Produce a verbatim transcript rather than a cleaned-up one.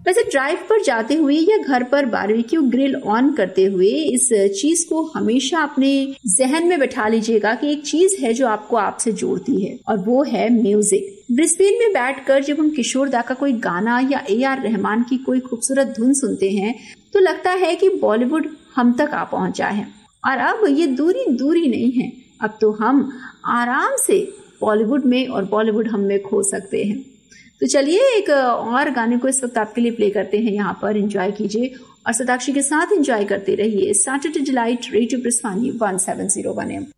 वैसे ड्राइव पर जाते हुए या घर पर बारबेक्यू ग्रिल ऑन करते हुए इस चीज को हमेशा अपने जहन में बैठा लीजिएगा कि एक चीज है जो आपको आपसे जोड़ती है और वो है म्यूजिक। ब्रिस्बेन में बैठकर जब हम किशोर दा का कोई गाना या ए आर रहमान की कोई खूबसूरत धुन सुनते हैं तो लगता है कि बॉलीवुड हम तक आ पहुंचा है और अब ये दूरी दूरी नहीं है, अब तो हम आराम से बॉलीवुड में और बॉलीवुड हम में खो सकते हैं। तो चलिए एक और गाने को इस वक्त आपके लिए प्ले करते हैं, यहाँ पर एंजॉय कीजिए और सताक्षी के साथ एंजॉय करते रहिए। Saturday delight radio ब्रिस्वानी one seven zero one M.